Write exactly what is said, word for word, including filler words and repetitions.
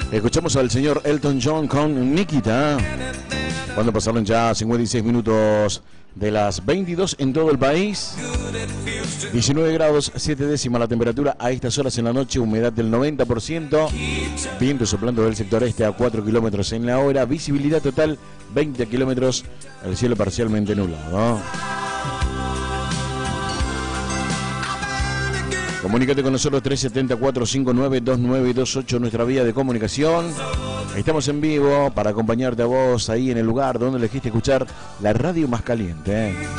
Escuchamos al señor Elton John con Nikita. Cuando pasaron ya cincuenta y seis minutos de las veintidós en todo el país. diecinueve grados, siete décimas la temperatura a estas horas en la noche, humedad del noventa por ciento. Viento soplando del sector este a cuatro kilómetros en la hora. Visibilidad total veinte kilómetros. El cielo parcialmente nublado. Comunícate con nosotros tres siete cuatro cinco nueve dos nueve dos ocho, nuestra vía de comunicación. Estamos en vivo para acompañarte a vos ahí en el lugar donde elegiste escuchar la radio más caliente.